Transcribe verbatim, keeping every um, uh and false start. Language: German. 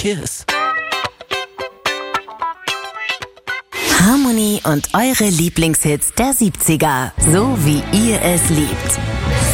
Kiss. Harmony und eure Lieblingshits der siebziger, so wie ihr es liebt.